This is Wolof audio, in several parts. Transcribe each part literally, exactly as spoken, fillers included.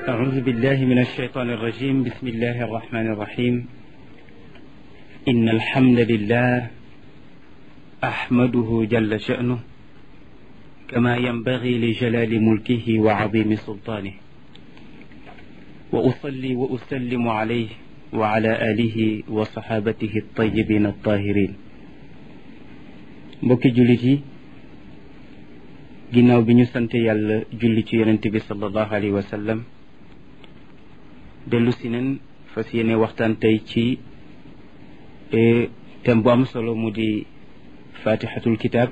أعوذ بالله من الشيطان الرجيم. بسم الله الرحمن الرحيم. إن الحمد لله أحمده جل شأنه كما ينبغي لجلال ملكه وعظيم سلطانه، وأصلي وأسلم عليه وعلى آله وصحابته الطيبين الطاهرين. mbokki jullit yi, ginnaaw bi ñu sant yàlla julli ci yonent bi sallallahu alayhi wa sallam, dellu si nen fas yéene waxtaan tey ci thème bu am solo mu di fatihatul kitab,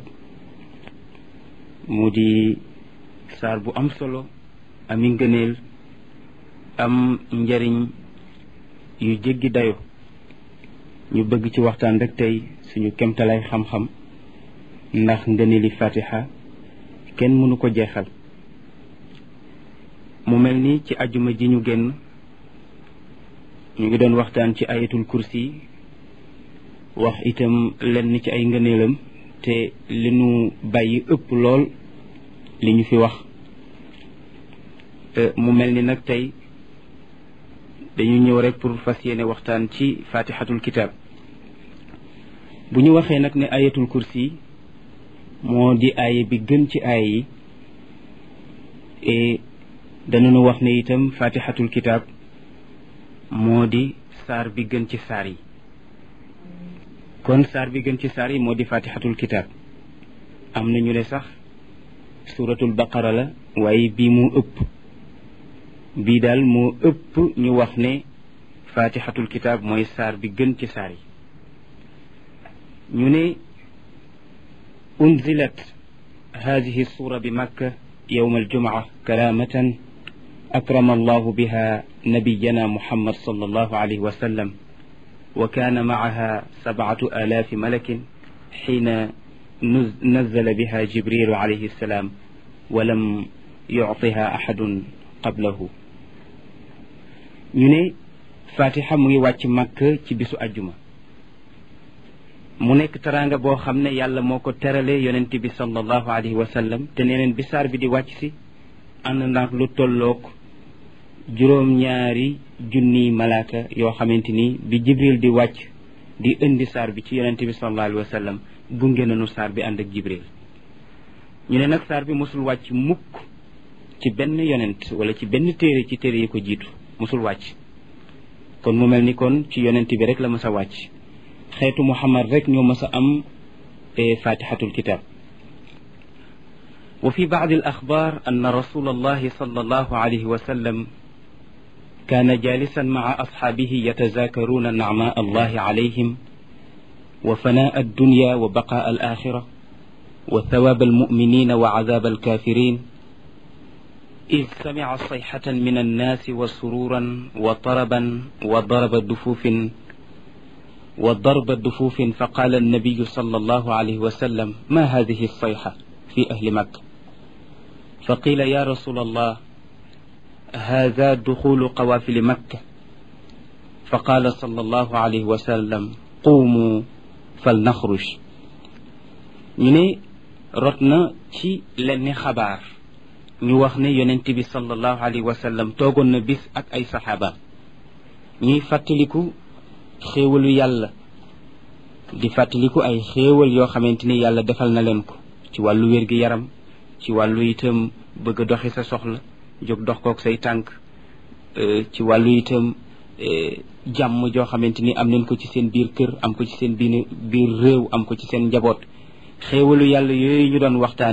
mu di saar bu am solo ami ngëneel am njariñ yu jéggi dayo. ñu bëgg ci waxtaan rek tey suñu kemtalay xam-xam, ndax ngëneeli fatiha kenn mënu ko jeexal. mu mel ni ci ajuma ji ñu génn ñu ngi doon waxtaan ci ayatul kursi, wax itam lenn ci ay ngëneelam, te li nu bàyyi ëpp lool li ñu fi wax. mu mel ni nag tey dañu ñëw rek pour fas yéene waxtaan ci fatihatul kitab. bu ñu waxee nag ne ayatul kursi moo di aaya bi gën ci aaya yi, et danañu wax ne itam fatihatul kitab moo di saar bi gën ci saar yi. kon saar bi gën ci saar yi moo di fatihatul kitab. am na ñu ne sax suratul baqara la, waaye bii moo ëpp bii daal moo ëpp ñu wax ne fatihatul kitab mooy saar bi gën ci saar yi. ñu ne unzilat hadihi sura bi makka yowma aljumaa karamatan akrama allahu biha nabiyana muhammad sallallahu alayhi wa sallam, wa kaana maaha sabcatu alaafi malakin xiina nazala biha jibrilu alayhi salaam wa lam yuctiha axadun qablahu. ñu ne fatiha mu ngi wàcc makka ci bisu ajjuma, mu nekk teraanga boo xam ne yàlla moo ko terale yonent bi sallallahu alayhi wa sallam. te neneen bi saar bi di wàcc si ànd naag lu tolloog juróom-ñaari junniy malaaka yoo xamante ni bi jibril di wàcc di indi saar bi ci yonent bi sallallahu alayhi wa sallam gunge nañu saar bi ànd ak jibril. ñu ne nag saar bi mosul wàcc mukk ci benn yonent wala ci benn téere ci téere yi ko jiitu, mosul wàcc. kon mu mel ni kon ci yonent bi rek la mës a wàcc. xeetu muhammad rek ñoo mës a am fatihatul kitab. wa fi ba'd al axbar anna rasul allahi sallallahu alayhi wa sallam kaana jalisan ma'a ashaabihi yatazaakaruna na'maa allahi alayhim wa fanaa ad-dunya wa baqaa al-axira wa thawaab al-mu'miniina wa cadaab al-kaafiriin إذ سمع صيحة من الناس وسرورا وطربا وضرب دفوف وضرب دفوف فقال النبي صلى الله عليه وسلم ما هذه الصيحة في أهل مكة؟ فقيل يا رسول الله هذا دخول قوافل مكة. فقال صلى الله عليه وسلم قوموا فلنخرج. ñu ne rot na ci lenn xabaar ñu wax ne yonent bi sallallahu alayhi wa sallam toogoon na bis ak ay saxaabaam ñuy fàttaliku xéewalu yàlla, di fàttaliku ay xéewal yoo xamante ni yàlla defal na leen ko ci wàllu wér-gi-yaram, ci wàllu itam bëgg a doxi sa soxla jóg dox kook say tànk, ci wàllu itam jàmm joo xamante ni am nañ ko ci seen biir kër, am ko ci seen biir biir réew, am ko ci seen njaboot. xéewalu yàlla yooyu ñu doon waxtaan